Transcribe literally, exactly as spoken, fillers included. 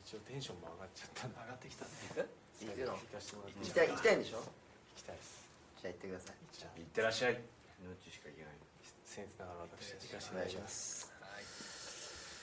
一応テンションも上がっちゃったんで上がってきたね。 行くの？ 行かしてもらっていい行きたい行きたいんでしょ？ 行きたいです。 じゃあ行ってください。 じゃあいってらっしゃい。命しか言えない。 僭越ながら私行かせてお願いしいただきまますす。